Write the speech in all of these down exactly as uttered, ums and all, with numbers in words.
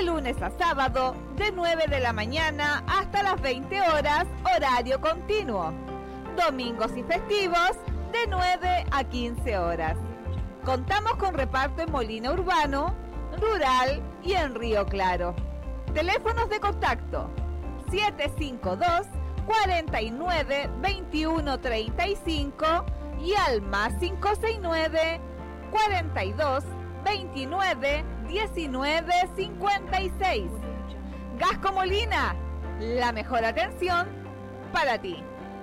lunes a sábado, de nueve de la mañana hasta las veinte horas, horario continuo. Domingos y festivos, de nueve a quince horas. Contamos con reparto en Molina Urbano, Rural y en Río Claro. Teléfonos de contacto siete cinco dos, cuatro nueve, veintiuno treinta y cinco y al más cinco seis nueve, cuarenta y dos, veintinueve, diecinueve cincuenta y seis. Gasco Molina, la mejor atención para ti.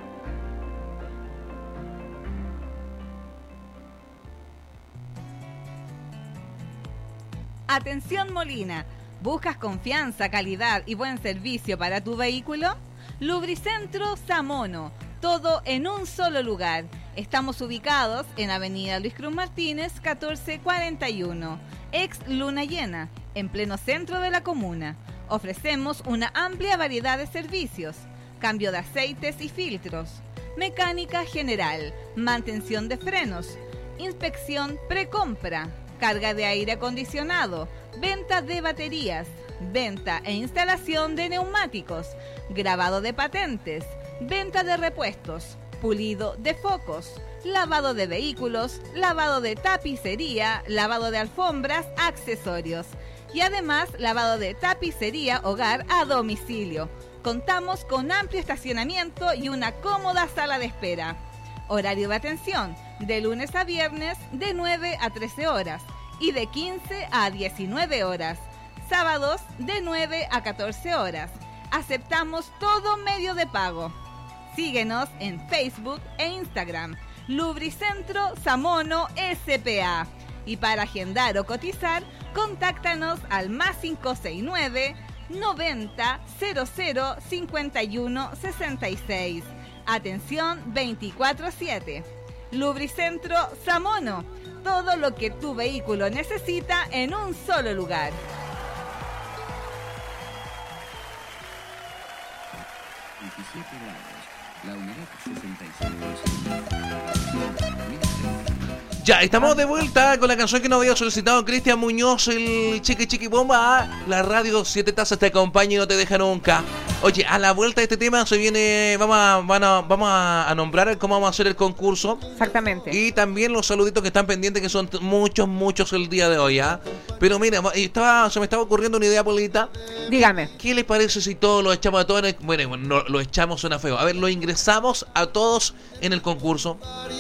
Atención Molina, ¿buscas confianza, calidad y buen servicio para tu vehículo? Lubricentro Samono, todo en un solo lugar. Estamos ubicados en Avenida Luis Cruz Martínez, catorce cuarenta y uno, ex Luna Llena, en pleno centro de la comuna. Ofrecemos una amplia variedad de servicios: cambio de aceites y filtros, mecánica general, mantención de frenos, inspección precompra, carga de aire acondicionado, venta de baterías, venta e instalación de neumáticos, grabado de patentes, venta de repuestos, pulido de focos, lavado de vehículos, lavado de tapicería, lavado de alfombras, accesorios y además lavado de tapicería hogar a domicilio. Contamos con amplio estacionamiento y una cómoda sala de espera. Horario de atención, de lunes a viernes de nueve a trece horas y de quince a diecinueve horas. Sábados de nueve a catorce horas. Aceptamos todo medio de pago. Síguenos en Facebook e Instagram, Lubricentro Samono S P A. Y para agendar o cotizar, contáctanos al más cinco seis nueve, noventa, cero cero, cincuenta y uno sesenta y seis. Atención veinticuatro siete. Lubricentro Samono, todo lo que tu vehículo necesita en un solo lugar. diecisiete grados, la humedad sesenta y seis por ciento. Ya, estamos de vuelta con la canción que nos había solicitado Cristian Muñoz, el Chiqui Chiqui Bomba. La radio Siete Tazas te acompaña y no te deja nunca. Oye, a la vuelta de este tema se viene, vamos a, van a, vamos a nombrar cómo vamos a hacer el concurso. Exactamente. Y también los saluditos que están pendientes, que son muchos, muchos el día de hoy, ¿ah? Pero mira, estaba, se me estaba ocurriendo una idea, Polita. Dígame. ¿Qué les parece si todos los echamos a todos en el, bueno, no, lo echamos suena feo. A ver, lo ingresamos a todos en el concurso.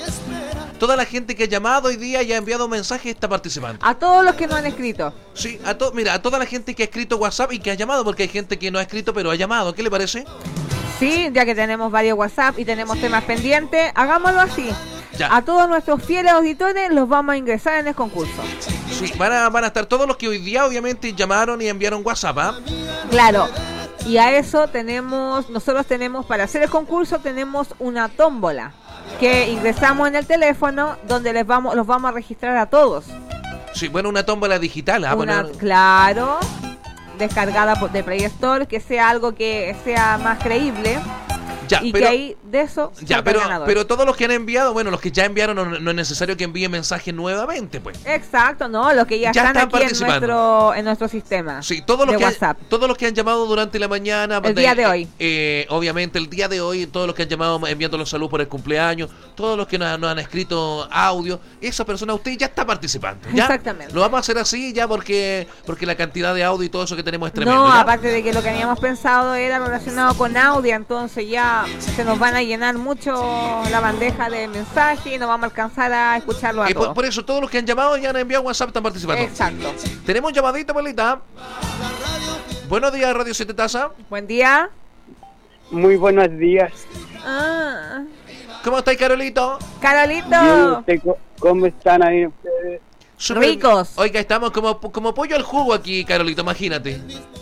Toda la gente que ha llamado hoy día y ha enviado un mensaje está participando. A todos los que no han escrito. Sí, a to- mira, a toda la gente que ha escrito WhatsApp y que ha llamado, porque hay gente que no ha escrito pero ha llamado. ¿Qué le parece? Sí, ya que tenemos varios WhatsApp y tenemos temas pendientes, hagámoslo así. Ya. A todos nuestros fieles auditores los vamos a ingresar en el concurso. Sí, van a, van a estar todos los que hoy día obviamente llamaron y enviaron WhatsApp, ¿ah? Claro. Y a eso tenemos, nosotros tenemos, para hacer el concurso, tenemos una tómbola que ingresamos en el teléfono, donde les vamos, los vamos a registrar a todos. Sí, bueno, una tómbola digital, ¿ah? Una, Poner... claro, descargada por, de Play Store, que sea algo que sea más creíble. Ya, y pero, que ahí de eso ya, pero, pero todos los que han enviado, bueno, los que ya enviaron no, no es necesario que envíen mensajes nuevamente, pues. Exacto, no, los que ya, ya están, están aquí en nuestro, en nuestro sistema. Sí, todos los de que WhatsApp. Han, todos los que han llamado durante la mañana, el día de hoy. Eh, obviamente el día de hoy, todos los que han llamado enviando los saludos por el cumpleaños, todos los que nos, nos han escrito audio, esa persona, usted ya está participando, ¿ya? Exactamente. Lo vamos a hacer así ya porque porque la cantidad de audio y todo eso que tenemos es tremendo. No, ¿ya? aparte de que lo que habíamos pensado era relacionado con audio, entonces ya se nos van a llenar mucho la bandeja de mensajes y no vamos a alcanzar a escucharlo a Y todos. por, por eso todos los que han llamado y han enviado WhatsApp están participando. Exacto. Tenemos llamadita, Polita. Buenos días, Radio Siete Taza. Buen día. Muy buenos días. Ah. ¿Cómo estáis, Carolito? Carolito. Bien, ¿cómo están ahí ustedes? Super... Ricos. Oiga, estamos como, como pollo al jugo aquí, Carolito, imagínate.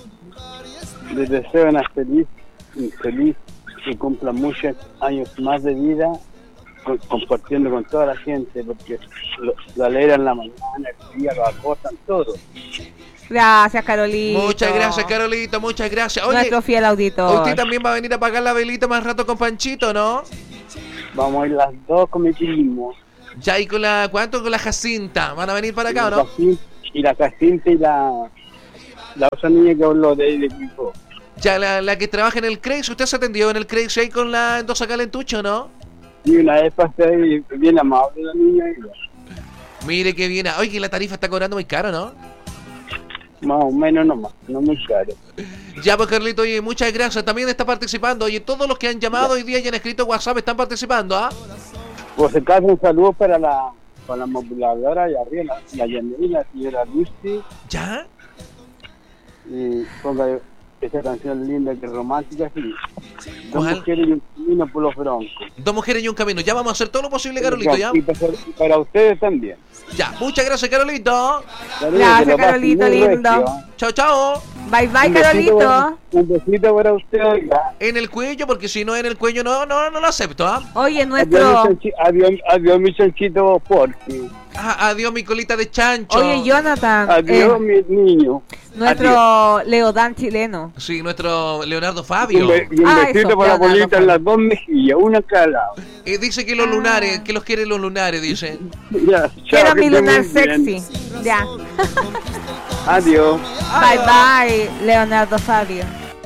Les deseo una feliz, feliz, que cumplan muchos años más de vida, con, compartiendo con toda la gente, porque lo, lo alegran en la mañana, el día, lo acosan, todo. Gracias, Carolito. Muchas gracias, Carolito, muchas gracias. Oye, nuestro fiel auditor. Usted también va a venir a apagar la velita más rato con Panchito, ¿no? Vamos a ir las dos con mi primo. Ya, ¿y con la cuánto? Con la Jacinta. ¿Van a venir para acá o no? Y la Jacinta y la... la otra niña que habló de ahí de equipo. Ya, la, la que trabaja en el Crazy, ¿usted se atendió en el Crazy ahí con la Endosa Calentucho, no? Y una vez pasé ahí, bien amable la niña. Y... Mire que viene. Oye, la tarifa está cobrando muy caro, ¿no? Más o menos nomás, no muy caro. Ya, pues Carlito, oye, muchas gracias. También está participando. Oye, todos los que han llamado hoy día y han escrito WhatsApp están participando, ¿ah? Por si acaso, un saludo para la, para la moduladora y arriba, la, la Yaneli, la señora Lucy. ¿Ya? Y ponga esa canción linda que es romántica, sí. Dos ¿Cuál? mujeres y un camino por los broncos. Dos mujeres y un camino. Ya vamos a hacer todo lo posible, Carolito, ¿ya? Y para, y para ustedes también. Ya, muchas gracias, Carolito. Gracias, Carolito, lindo. Chao, chao. Bye, bye, Un besito Carolito. para- Un besito para usted, oiga. En el cuello, porque si no en el cuello no, no, no lo acepto, ¿ah? Oye, Adiós, nuestro... mi chanchi- adiós, adiós, mi chanchito Porky. Ah, adiós, mi colita de chancho. Oye, Jonathan, Adiós, eh, mi niño. nuestro Leodán chileno. Sí, nuestro Leonardo Un, Fabio. be- y un Ah, besito eso, para la Leonardo bolita Fabio. en las dos mejillas, una a cada lado. Eh, dice que los lunares, que los quiere los lunares, dice. Ya, chao, Quiero que mi estén lunar muy bien. sexy. Ya. Adiós. Bye, bye, Leonardo Fabio.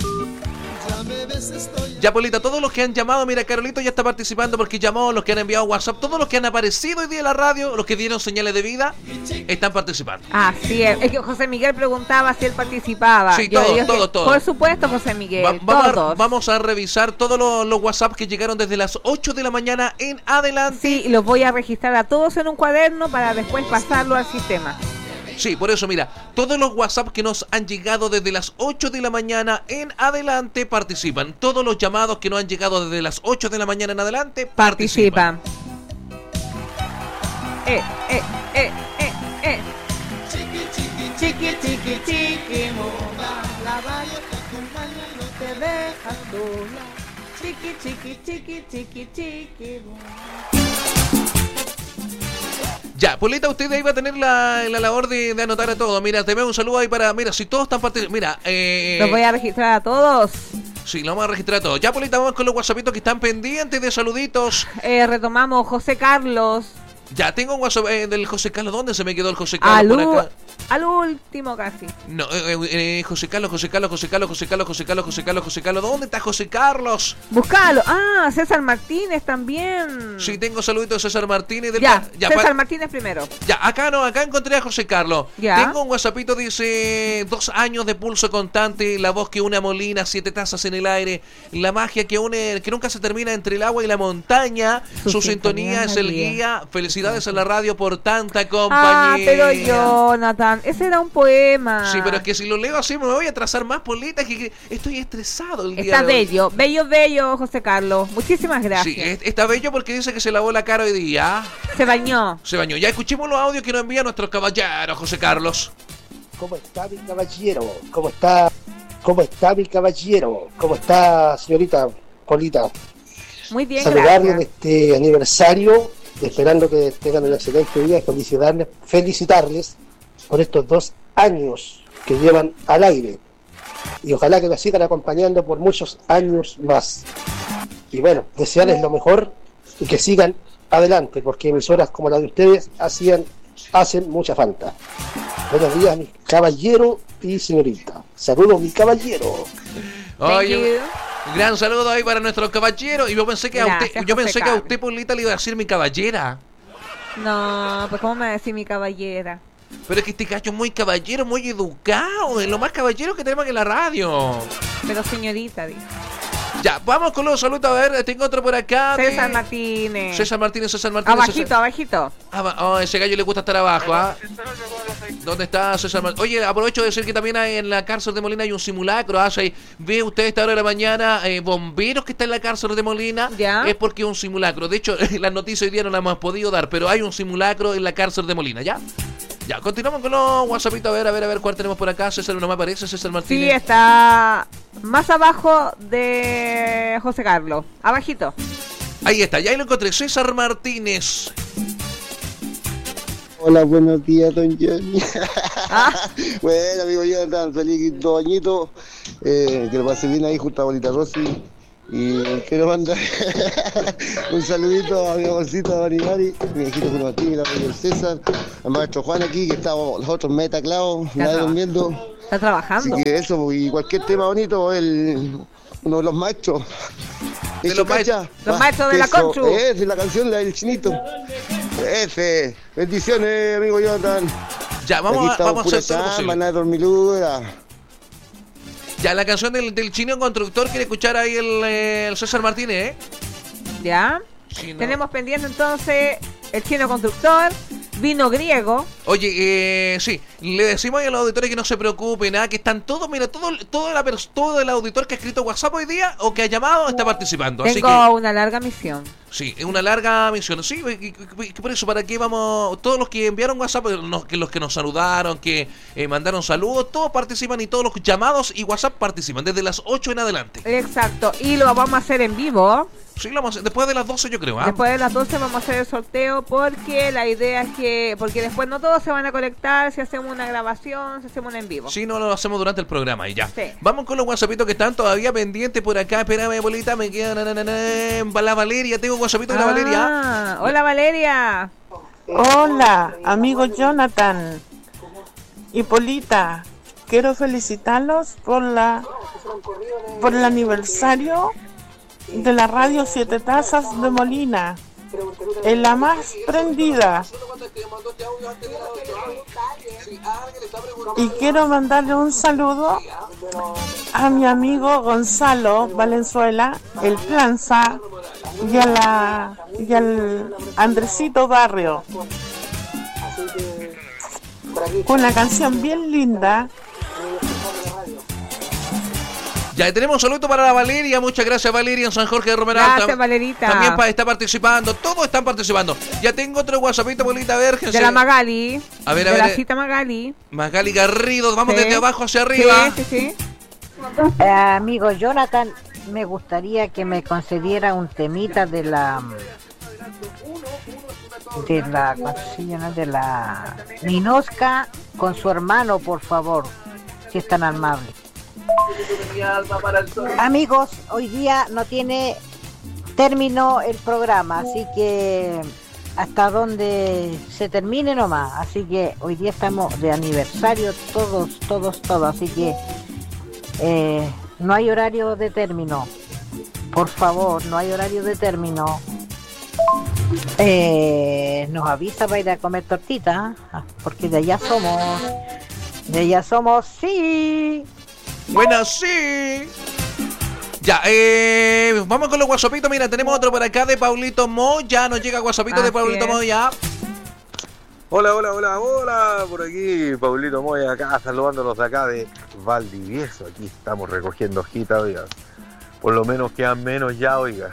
Ya, Polita, todos los que han llamado, mira, Carolito ya está participando porque llamó, los que han enviado WhatsApp, todos los que han aparecido hoy día en la radio, los que dieron señales de vida, están participando. Así es. Es que José Miguel preguntaba si él participaba. Sí, Yo todo, digo que, todo, todo. Por supuesto, José Miguel. Va- vamos, a, todos. vamos a revisar todos los, los WhatsApp que llegaron desde las ocho de la mañana en adelante. Sí, y los voy a registrar a todos en un cuaderno para después pasarlo al sistema. Sí, por eso, mira, todos los WhatsApp que nos han llegado desde las ocho de la mañana en adelante participan. Todos los llamados que nos han llegado desde las ocho de la mañana en adelante participan. Participan. Eh, eh, eh, eh, eh. Chiqui, chiqui, chiqui, moda. La valla que acompaña y no te deja sola. Chiqui, chiqui, chiqui, chiqui, chiqui, moda. Ya, Polita, usted ahí va a tener la, la labor de, de anotar a todos. Mira, te veo un saludo ahí para... Mira, si todos están participando... Mira, eh... Los voy a registrar a todos. Sí, lo vamos a registrar a todos. Ya, Polita, vamos con los WhatsAppitos que están pendientes de saluditos. Eh, retomamos José Carlos. Ya, tengo un WhatsApp eh, del José Carlos. ¿Dónde se me quedó el José Carlos? Al, Por u- acá. al último casi. No, eh, eh, José Carlos, José Carlos, José Carlos, José Carlos, José Carlos, José Carlos, José Carlos. ¿Dónde está José Carlos? Buscalo. Ah, César Martínez también. Sí, tengo saluditos de César Martínez. Del Ya, ya, César pa- Martínez primero. ya, acá no, acá encontré a José Carlos. Ya. Tengo un WhatsAppito, dice, dos años de pulso constante, la voz que une a Molina, siete tazas en el aire, la magia que une, que nunca se termina entre el agua y la montaña, su, Su sintonía sintonía es es el la guía. guía, felicidades a la radio por tanta Ah, compañía. pero Jonathan, ese era un poema. Sí, pero es que si lo leo así me voy a trazar más Polita, que, que estoy estresado el día Está de hoy. bello, bello, bello, José Carlos. Muchísimas Sí, gracias. es- está bello porque dice que se lavó la cara hoy día. Se bañó. Se bañó. Ya escuchemos los audios que nos envía nuestro caballero, José Carlos. ¿Cómo está mi caballero? ¿Cómo está? ¿Cómo está mi caballero? ¿Cómo está, señorita Polita? Muy bien, Saludarles en gracias. este aniversario, esperando que tengan un excelente día y felicitarles, felicitarles por estos dos años que llevan al aire. Y ojalá que nos sigan acompañando por muchos años más. Y bueno, desearles lo mejor y que sigan adelante, porque emisoras como la de ustedes hacían, hacen mucha falta. Buenos días, mi caballero y señorita. Saludos, mi caballero. Thank Oye, you. un gran saludo ahí para nuestro caballero. Y yo pensé que a Gracias, usted, yo José pensé que a Carlos. usted, Polita, le iba a decir mi caballera. No, pues ¿cómo me decís mi caballera? Pero es que este cacho es muy caballero, muy educado. Es lo más caballero que tenemos en la radio. Pero señorita, dice. Ya, vamos con los saludos. A ver, tengo otro por acá. de- César Martínez. César Martínez, César Martínez. Abajito, César- abajito. Ah, va- oh, ese gallo le gusta estar abajo, ¿ah? ¿Dónde está César Martínez? Oye, aprovecho de decir que también hay en la cárcel de Molina hay un simulacro. ¿Ah? Ahí ve usted a esta hora de la mañana eh, bomberos que están en la cárcel de Molina. Ya. Es porque es un simulacro. De hecho, las noticias hoy día no las hemos podido dar, pero hay un simulacro en la cárcel de Molina, ¿ya? Ya, continuamos con los WhatsAppitos. A ver, a ver, a ver, ¿cuál tenemos por acá? César, no me aparece, César Sí, Martínez. está más abajo de José Carlos. Abajito. Ahí está, ya ahí lo encontré. César Martínez. Hola, buenos días, don Johnny. Ah, Bueno, amigo Jonathan, feliz quinto añito. Eh, que lo pase bien ahí junto a Bolita Rossi. Y quiero mandar un saludito a mi amorcito, a Mari Mari, mi hijito Juan Martín, a el César, al maestro Juan aquí, que estamos los otros meta clavos, nadie durmiendo. Está trabajando. Así que eso, y cualquier tema bonito, el, uno de los maestros. De Eso, los ma- cacha. los Ah, maestros de la eso, Conchu. Esa es la canción, la del chinito. Ese. Bendiciones, amigo Jonathan. Ya, vamos Aquí a, estamos vamos a pura hacer todo lo chamba, posible. nada de dormilura. Ya, la canción del, del chino constructor quiere escuchar ahí el, eh, el César Martínez, ¿eh? Ya. Chino. Tenemos pendiente entonces el chino constructor, vino griego. Oye, eh, sí, le decimos a los auditores que no se preocupen, nada, que están todos, mira, todo, todo, la, pers- todo el auditor que ha escrito WhatsApp hoy día o que ha llamado está participando. Así Tengo que, una larga misión. sí, es una larga misión. Sí, y- y- y por eso, ¿para qué vamos? Todos los que enviaron WhatsApp, los que, los que nos saludaron, que eh, mandaron saludos, todos participan y todos los llamados y WhatsApp participan, desde las ocho en adelante. Exacto. Y lo vamos a hacer en vivo. Sí, lo vamos a hacer después de las doce, yo creo, ¿ah? Después de las doce vamos a hacer el sorteo porque la idea es que, porque después no todos se van a conectar si hacemos una grabación, si hacemos una en vivo. Sí, no lo hacemos durante el programa y ya. Sí. Vamos con los whatsappitos que están todavía pendientes por acá. Espérame, bolita, me queda na, na, na, na, la Valeria. Tengo un whatsappito de la Valeria. Ah, hola Valeria. Hola, amigo Jonathan y Polita. Quiero felicitarlos por la por el aniversario de la radio Siete Tazas de Molina. Es la más prendida. Y quiero mandarle un saludo a mi amigo Gonzalo Valenzuela, el Planza, y a la y al Andresito Barrio. Una canción bien linda. Ya tenemos un saludo para la Valeria. Muchas gracias, Valeria, en San Jorge de Romeral. Gracias, Tam- Valerita. También pa- está participando. Todos están participando. Ya tengo otro whatsappito, bolita, a ver. De la Magali. A ver, a de ver, la eh. cita Magali. Magali Garrido. Vamos Sí. desde abajo hacia arriba. Sí, sí, sí. Eh, amigo Jonathan, me gustaría que me concediera un temita de la de la ¿cómo se llama? De la Minosca con su hermano, por favor, si es tan amable. Amigos, hoy día no tiene término el programa, así que hasta donde se termine nomás, así que hoy día estamos de aniversario todos, todos, todos, así que eh, no hay horario de término, por favor, no hay horario de término. Eh, nos avisa para ir a comer tortita, ¿eh? Porque de allá somos, de allá somos, sí. Bueno, sí. Ya, eh, vamos con los whatsappitos. Mira, tenemos otro por acá de Paulito Mo. Ya nos llega whatsappito de Así Paulito es. Mo ya. Hola, hola, hola, hola, por aquí Paulito Moya acá, saludándolos de acá de Valdivieso. Aquí estamos recogiendo hojitas, oiga. Por lo menos quedan menos ya, oiga.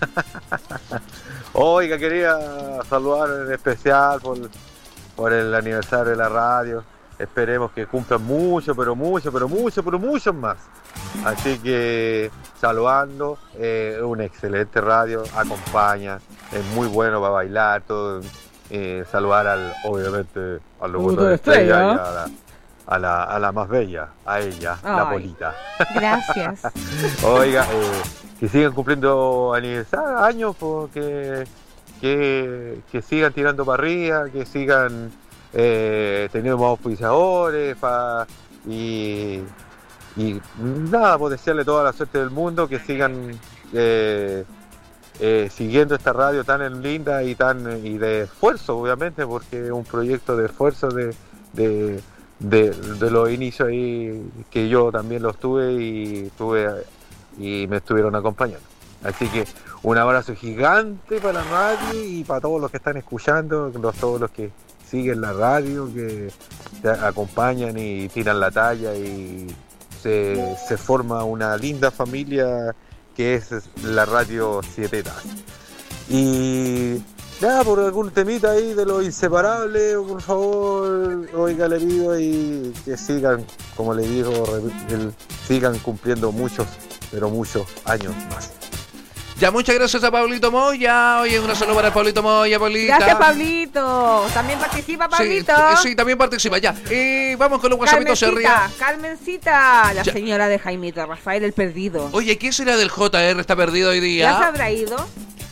Oiga, quería saludar en especial por, por el aniversario de la radio. Esperemos que cumplan mucho, pero mucho, pero mucho, pero muchos más. Así que saludando, eh, una excelente radio, acompaña, es muy bueno para bailar, todo. Eh, saludar al, obviamente, al locutor estrella y a la, a, la, a la más bella, a ella, Ay. la Polita. Gracias. Oiga, eh, que sigan cumpliendo aniversario, años, porque que, que sigan tirando para arriba, que sigan eh, teniendo más auspiciadores pa, y, y nada, pues desearle toda la suerte del mundo, que sigan eh, eh, siguiendo esta radio tan linda y tan y de esfuerzo, obviamente, porque es un proyecto de esfuerzo de, de, de, de los inicios ahí que yo también los tuve y tuve y me estuvieron acompañando. Así que un abrazo gigante para la radio y para todos los que están escuchando, los, todos los que siguen la radio, que te acompañan y tiran la talla y se, se forma una linda familia que es la radio Siete Tazas. Y nada, por algún temita ahí de lo inseparable, por favor, oiga, le pido ahí que sigan, como le digo, el, sigan cumpliendo muchos, pero muchos años más. Ya, muchas gracias a Pablito Moya. Oye, un saludo para Pablito Moya, Pablita. Gracias, Pablito. También participa, Pablito. Sí, sí, también participa. Ya, eh, vamos con los whatsappitos hacia Carmencita, arriba. Carmencita, la Ya. señora de Jaimito, Rafael el perdido. Oye, ¿qué será del J R? Está perdido hoy ¿Ya se día. habrá ido?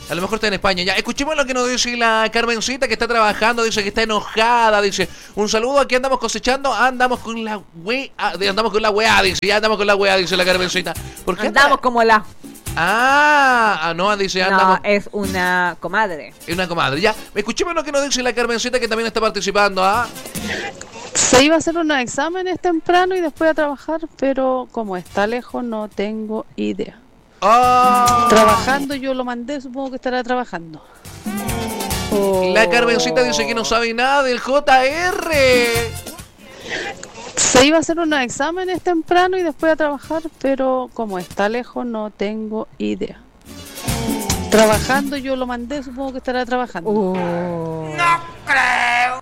A lo mejor está en España. Ya, escuchemos lo que nos dice la Carmencita, que está trabajando, dice que está enojada, dice, un saludo, aquí andamos cosechando, andamos con la wea, andamos con la weá, dice, ya andamos con la weá, dice la Carmencita. ¿Por qué andamos anda? como la... Ah, ah, no, dice, andamos... No, es una comadre. Es una comadre, ya. Escuchemos lo que nos dice la Carmencita, que también está participando, ¿ah? Se iba a hacer unos exámenes temprano y después a trabajar, pero como está lejos no tengo idea. Oh. Trabajando, yo lo mandé, supongo que estará trabajando. Oh. La Carmencita dice que no sabe nada del J R. Se iba a hacer unos exámenes temprano y después a trabajar, pero como está lejos no tengo idea. Trabajando, yo lo mandé, supongo que estará trabajando. Oh. No creo.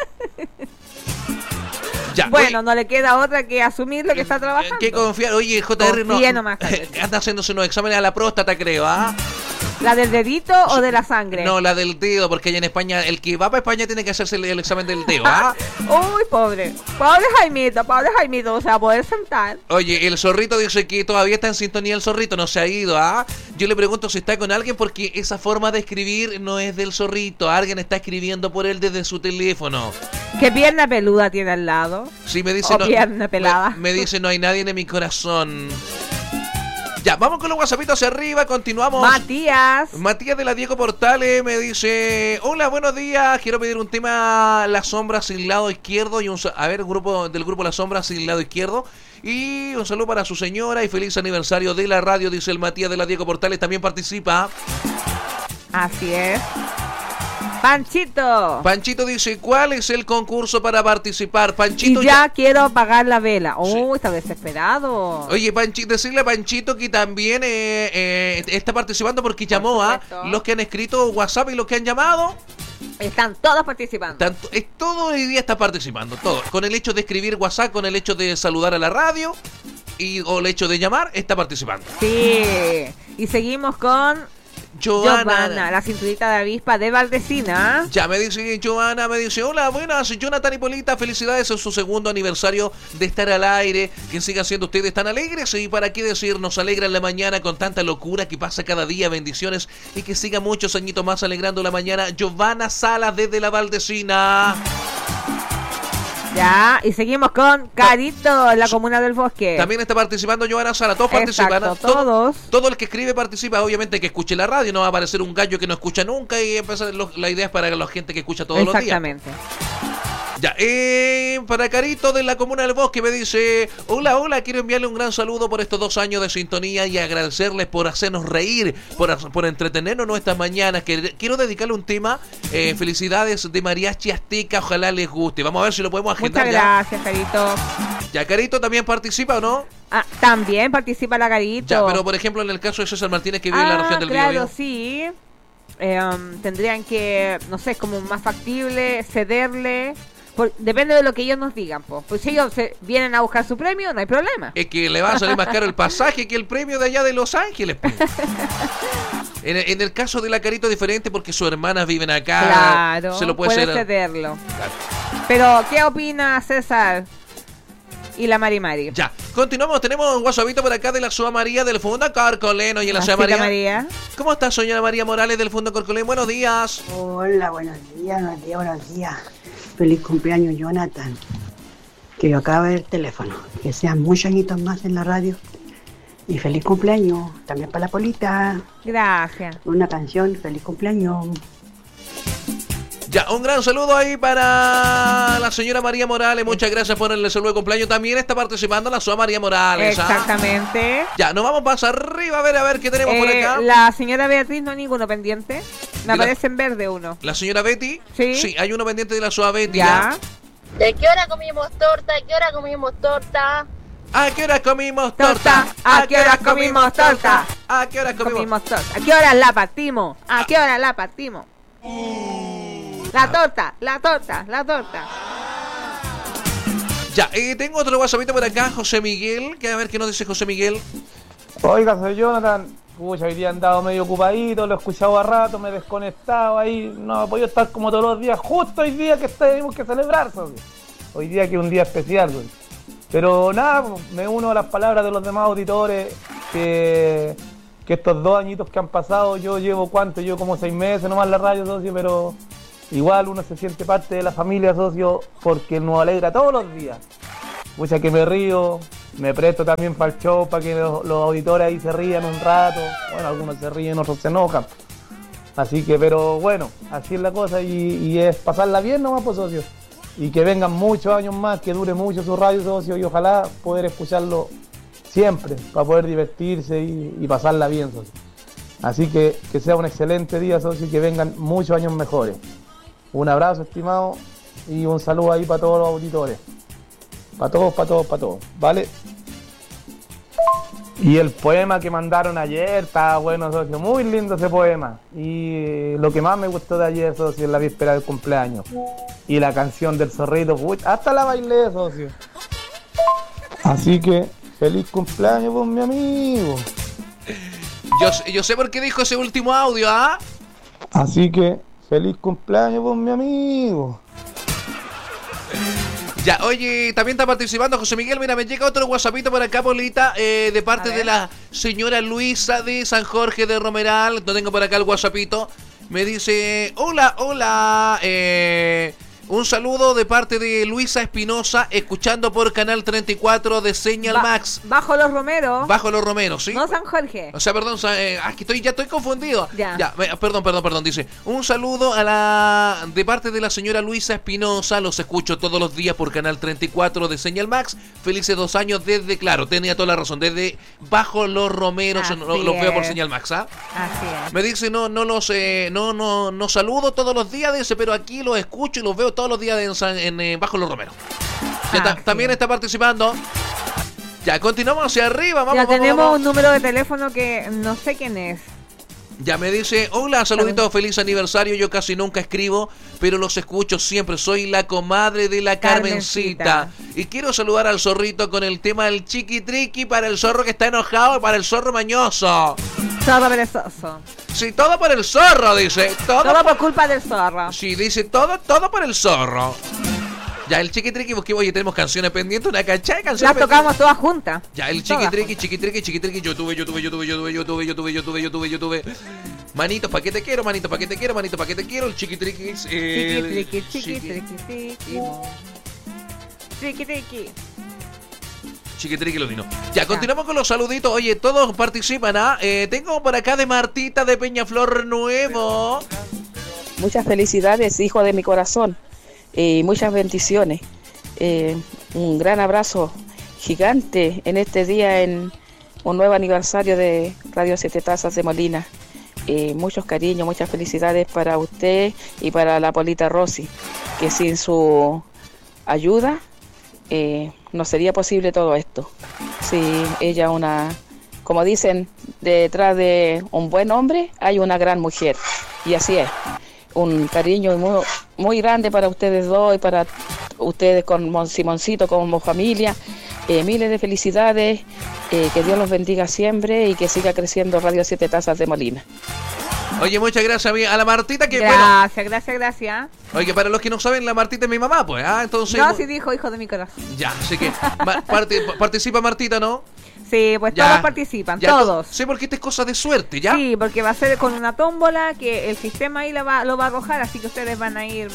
Ya, bueno, oye, no le queda otra que asumir lo que está trabajando. Que confiar. Oye, J R no, nomás, anda haciéndose unos exámenes a la próstata, creo, ¿ah? ¿La del dedito o de la sangre? No, la del dedo, porque allá en España, el que va para España tiene que hacerse el, el examen del dedo, ¿ah? Uy, pobre. Pobre Jaimito, pobre Jaimito, o sea, poder sentar. Oye, el zorrito dice que todavía está en sintonía el zorrito, no se ha ido, ¿ah? Yo le pregunto si está con alguien porque esa forma de escribir no es del zorrito. Alguien está escribiendo por él desde su teléfono. ¿Qué pierna peluda tiene al lado? Sí, me dice... O no, pierna pelada. Me, me dice, no hay nadie en mi corazón. Ya, vamos con los whatsappitos hacia arriba, continuamos. Matías. Matías de la Diego Portales me dice, hola, buenos días, quiero pedir un tema La Sombra sin lado izquierdo y un, a ver, grupo del grupo La Sombra sin lado izquierdo. Y un saludo para su señora y feliz aniversario de la radio, dice el Matías de la Diego Portales, también participa. Así es. Panchito. Panchito dice, ¿cuál es el concurso para participar? Panchito, y ya, ya... quiero apagar la vela. Oh, sí. Está desesperado. Oye, Panchito, decirle a Panchito que también eh, eh, está participando porque Por llamó supuesto. a los que han escrito WhatsApp y los que han llamado. Están todos participando. Tanto, es, todo el día está participando, todo. Con el hecho de escribir WhatsApp, con el hecho de saludar a la radio y o el hecho de llamar, está participando. Sí. Y seguimos con... Joana. Joana, la cinturita de avispa de Valdecina. Ya me dice Joana, me dice, hola, buenas, Jonathan y Polita, felicidades en su segundo aniversario de estar al aire, que sigan siendo ustedes tan alegres y para qué decir, nos alegra en la mañana con tanta locura que pasa cada día, bendiciones y que siga muchos añitos más alegrando la mañana. Giovanna Salas desde la Valdecina. Ya, y seguimos con Carito, la comuna del Bosque. También está participando Joana Sala, todos participan. Exacto, todos. Todo, todo el que escribe participa, obviamente que escuche la radio, no va a aparecer un gallo que no escucha nunca y empezar lo, la idea es para la gente que escucha todos los días. Exactamente. Ya, eh, para Carito de la Comuna del Bosque me dice, hola, hola, quiero enviarle un gran saludo por estos dos años de sintonía y agradecerles por hacernos reír, por, por entretenernos nuestras mañanas, que quiero dedicarle un tema, eh, felicidades de Mariachi Azteca, ojalá les guste, vamos a ver si lo podemos agendar. Muchas gracias, Carito. Ya, Carito también participa, ¿o no? Ah, también participa la Carito. Ya, pero por ejemplo en el caso de César Martínez que vive ah, en la región del claro, Biobío. sí. Eh, um, tendrían que, no sé, como más factible, cederle... Por, depende de lo que ellos nos digan, po. Pues si ellos se vienen a buscar su premio, no hay problema. Es que le va a salir más caro el pasaje que el premio de allá de Los Ángeles. en, el, en el caso de la Carito es diferente porque sus hermanas viven acá. Claro, se lo puede, puede hacer... cederlo. Claro. Pero, ¿qué opina César y la Mari Mari? Ya, continuamos. Tenemos un WhatsAppito por acá de la Sua María del Fondo Corcoleno. Y en la Sua María. María. ¿Cómo está, señora María Morales del Fondo Corcoleno? Buenos días. Hola, buenos días, buenos días, buenos días. Feliz cumpleaños, Jonathan. Que yo acabo de ver el teléfono. Que sean muchos añitos más en la radio. Y feliz cumpleaños. También para la Polita. Gracias. Una canción, feliz cumpleaños. Ya, un gran saludo ahí para la señora María Morales. Muchas gracias por el saludo de cumpleaños. También está participando la Sua María Morales. Exactamente. ¿Ah? Ya, nos vamos para arriba a ver a ver qué tenemos eh, por acá. La señora Beatriz no hay ninguno pendiente. Me aparece en verde uno. ¿La señora Betty? Sí. Sí, hay uno pendiente de la Sua Betty. Ya. ¿De qué hora comimos torta? ¿A qué hora comimos torta? ¿A qué hora comimos torta? ¿A qué hora comimos torta? ¿A qué hora comimos torta? ¿A qué hora la partimos? ¿A qué hora la partimos? La torta, la torta, la torta. Ya, eh, tengo otro WhatsAppito por acá, José Miguel. Que a ver qué nos dice José Miguel. Oiga, soy Jonathan. Pucha, hoy día he andado medio ocupadito, lo he escuchado a rato, me he desconectado ahí. No he podido estar como todos los días, justo hoy día que tenemos que celebrar, ¿sabes? Hoy día que es un día especial, güey. Pero nada, me uno a las palabras de los demás auditores que, que estos dos añitos que han pasado, yo llevo cuánto, yo como seis meses nomás en la radio, socio, pero igual uno se siente parte de la familia, socio, porque nos alegra todos los días. Pucha que me río, me presto también para el show, para que los, los auditores ahí se rían un rato. Bueno, algunos se ríen, otros se enojan. Así que, pero bueno, así es la cosa y, y es pasarla bien nomás, pues, socio. Y que vengan muchos años más, que dure mucho su radio, socio, y ojalá poder escucharlo siempre, para poder divertirse y, y pasarla bien, socio. Así que que sea un excelente día, socio, y que vengan muchos años mejores. Un abrazo, estimado, y un saludo ahí para todos los auditores. Para todos, para todos, para todos, ¿vale? Y el poema que mandaron ayer, está bueno, socio, muy lindo ese poema. Y lo que más me gustó de ayer, socio, es la víspera del cumpleaños. Y la canción del zorrito, pucha, hasta la bailé, socio. Así que, feliz cumpleaños, pues, mi amigo. Yo, yo sé por qué dijo ese último audio, ¿ah? Así que, feliz cumpleaños, pues, mi amigo. Ya, oye, también está participando José Miguel. Mira, me llega otro WhatsAppito por acá, Polita, eh, de parte de la señora Luisa de San Jorge de Romeral. No tengo por acá el WhatsAppito. Me dice, hola, hola, eh... un saludo de parte de Luisa Espinosa, escuchando por Canal treinta y cuatro de Señal ba Max. Bajo los Romeros. Bajo los Romeros, ¿sí? No San Jorge. O sea, perdón, eh, aquí estoy, ya estoy confundido. Ya. ya. Perdón, perdón, perdón. Dice, un saludo a la de parte de la señora Luisa Espinosa. Los escucho todos los días por Canal treinta y cuatro de Señal Max. Felices dos años desde, claro, tenía toda la razón, desde Bajo los Romeros. Lo, los veo por Señal Max, ¿ah? Así es. Me dice, no, no los, eh, no, no, no saludo todos los días, dice, pero aquí los escucho y los veo todos los días en San En, en Bajo los Romeros. Ya ah, ta, también está participando. Ya, continuamos hacia arriba. Vamos, ya vamos, tenemos vamos. un número de teléfono que no sé quién es. Ya me dice, hola, saludito, feliz aniversario. Yo casi nunca escribo, pero los escucho siempre. Soy la comadre de la Carmencita. Carmencita. Y quiero saludar al zorrito con el tema del chiqui triqui para el zorro que está enojado y para el zorro mañoso. Zorro perezoso. Sí, todo por el zorro, dice. Todo, todo por culpa del zorro. Sí, dice, todo, todo por el zorro. Ya, el chiqui triqui, porque oye, tenemos canciones pendientes, una cachada de canciones. Las tocamos todas juntas. Ya, el chiqui triqui, chiqui triqui, chiqui triqui, yo tuve, yo tuve, yo tuve, yo tuve, yo tuve, yo tuve, yo tuve, yo tuve, yo tuve. Manitos, pa' que te quiero, manitos, pa' que te quiero, manitos, pa' que te quiero, el chiqui triqui. Chiqui triqui, chiqui triqui, triqui. Triqui triqui. Chiqui triqui lo vino. Ya, continuamos con los saluditos. Oye, todos participan, ¿ah? Eh, tengo por acá de Martita de Peñaflor Nuevo. Muchas felicidades, hijo de mi corazón. Y muchas bendiciones. Eh, un gran abrazo gigante en este día, en un nuevo aniversario de Radio Siete Tazas de Molina. Eh, muchos cariños, muchas felicidades para usted y para la Polita Rossi, que sin su ayuda eh, no sería posible todo esto. Sí, ella una, como dicen, detrás de un buen hombre hay una gran mujer, y así es. Un cariño muy, muy grande para ustedes dos y para ustedes con Simoncito como familia. Eh, miles de felicidades, eh, que Dios los bendiga siempre y que siga creciendo Radio Siete Tazas de Molina. Oye, muchas gracias a la Martita que gracias, bueno. Gracias, gracias. Oye, para los que no saben, la Martita es mi mamá, pues, ah, entonces. No, sí dijo hijo de mi corazón. Ya, así que ma, parte, participa Martita, ¿no? Sí, pues ya, todos participan, ya, todos. Sí, porque esta es cosa de suerte, ¿ya? Sí, porque va a ser con una tómbola que el sistema ahí lo va, lo va a arrojar, así que ustedes van a ir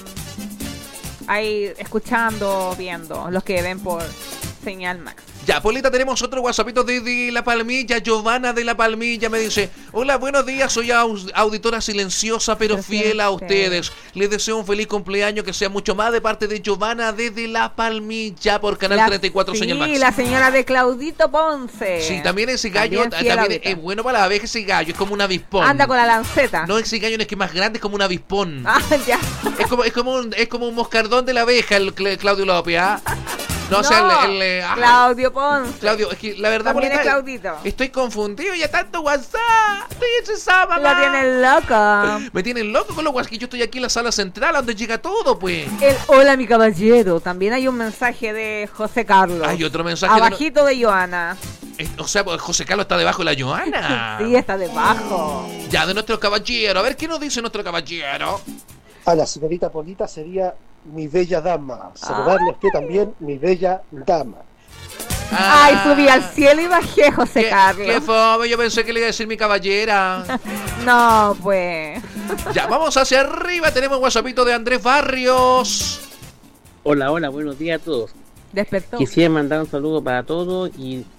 ahí escuchando, viendo, los que ven por Señal Max. Ya, Polita, tenemos otro WhatsAppito desde La Palmilla. Giovanna de La Palmilla me dice, hola, buenos días, soy auditora silenciosa pero fiel a ustedes. Les deseo un feliz cumpleaños, que sea mucho más, de parte de Giovanna desde La Palmilla por Canal la, treinta y cuatro sí, Señal Max. Sí, la señora de Claudito Ponce. Sí, también ese gallo también, también es bueno para la abeja. Ese gallo es como un avispón. Anda con la lanceta. No, ese gallo no es que es más grande, es como un avispón. Ah, ya. Es como, es como, un, es como un moscardón de la abeja, el Claudio López, ¿ah? No, no, o sea, el, el ah, Claudio Ponce. Claudio, es que la verdad, también Polita, es Claudito. Estoy confundido, ya tanto WhatsApp. Estoy hechizada, mamá. La tienen loca. Me tienen loco con los WhatsApp, que yo estoy aquí en la sala central, donde llega todo, pues. El hola, mi caballero. También hay un mensaje de José Carlos. Hay otro mensaje. Abajito de, no... de Joana. O sea, José Carlos está debajo de la Joana. Sí, está debajo. Ya, de nuestro caballero. A ver, ¿qué nos dice nuestro caballero? A la señorita Polita sería mi bella dama. Saludarle a usted también, mi bella dama. Ah, Ay, subí al cielo y bajé, José qué, Carlos. qué fome, yo pensé que le iba a decir mi caballera. No, pues. Ya, vamos hacia arriba, tenemos un WhatsAppito de Andrés Barrios. Hola, hola, buenos días a todos. Despertó. Quisiera mandar un saludo para todos y